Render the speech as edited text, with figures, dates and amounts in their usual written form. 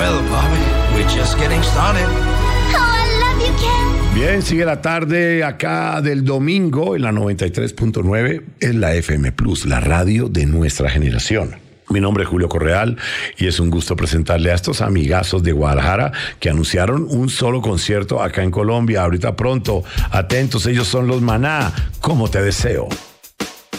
Well, Bobby, we're just getting started. Oh, I love you, Ken. Bien, sigue la tarde acá del domingo en la 93.9 en la FM Plus, la radio de nuestra generación. Mi nombre es Julio Correal y es un gusto presentarle a estos amigazos de Guadalajara que anunciaron un solo concierto acá en Colombia. Ahorita pronto, atentos, ellos son los Maná, Como Te Deseo.